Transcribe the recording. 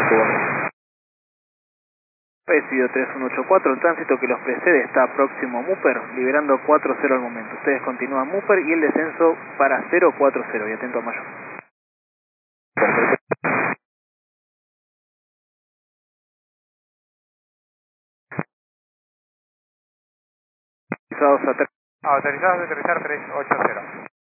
Recibido 3184, el tránsito que los precede está próximo a Mupper, liberando 40 al momento. Ustedes continúan Mupper y el descenso para 040 y atento a mayor. Autorizados a Autorizados a aterrizar 380.